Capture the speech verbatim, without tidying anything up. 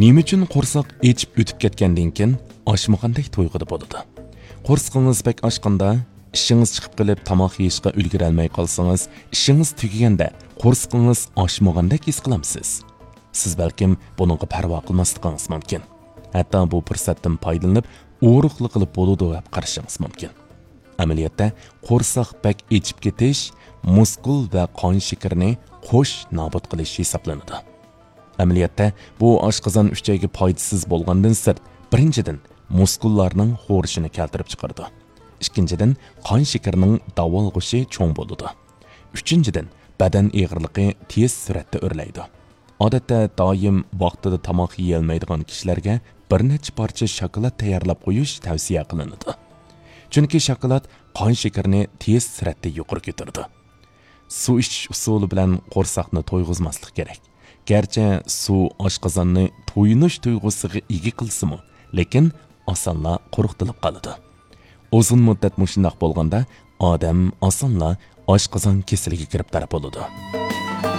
nima uchun qo'rsoq echib o'tib ketgandan keyin oshmagandek to'yg'ida bo'ladi? Qo'rsog'ingiz bek ochganda, ishingiz chiqib qilib tomoq yeyishga ulgura olmay qolsangiz, ishingiz tugaganda qo'rsog'ingiz oshmagandek his qilamsiz. Siz balkim buningga parvo qilmasligingiz mumkin. Hatto bu fursatdan foydalanib, o'riqli qilib bo'ladi deb qarashingiz mumkin. Amaliyotda qo'rsoq bek echib ketish muskul va qon shakarini qo'sh nobud qilish hisoblanadi. Amaliyotda bu oshqozon uchayga foydasiz bo'lgandan sirt, birinchidan muskullarning xo'rishini keltirib chiqaradi. Ikkinchidan qon shakarining davolg'ishi cho'ng bo'ladi. Uchinchidan badan og'irligi tez suratda o'rlaydi. Odatda doim vaqtida tomoq yeyolmaydigan kishilarga bir necha parcha shokolad tayyorlab qo'yish tavsiya qilinadi. Chunki shokolad qon shakarini tez suratda yuqori ko'taradi. Suv ichish usuli bilan qo'rsoqni to'yg'izmaslik kerak. Gerçi suv oshqozonni to'yinish tuyg'usiga ega qilsa-mu, lekin osonla quruqtilib qoladi. Uzun muddat mushundoq bo'lganda odam osonla oshqozon kasaliga giribtar bo'ladi.